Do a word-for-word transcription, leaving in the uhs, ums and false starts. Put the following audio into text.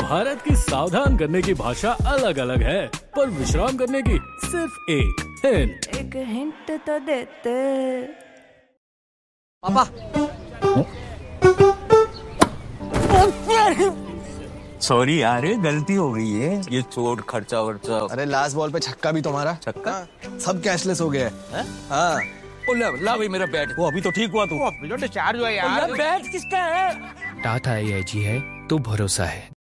भारत की सावधान करने की भाषा अलग अलग है, पर विश्राम करने की सिर्फ एक हिंट। एक हिंट तो देते। पापा। सॉरी यार, गलती हो गई है। ये चोट खर्चा वर्चा। अरे लास्ट बॉल पे छक्का भी तुम्हारा। छक्का? सब कैशलेस हो गया है। हाँ। ओ ला, ला भाई मेरा बैट। वो अभी तो ठीक हुआ तू। अभी तो डिस्चार्ज हुआ यार। बैट किसका है? टाटा ए आई जी है तो भरोसा है।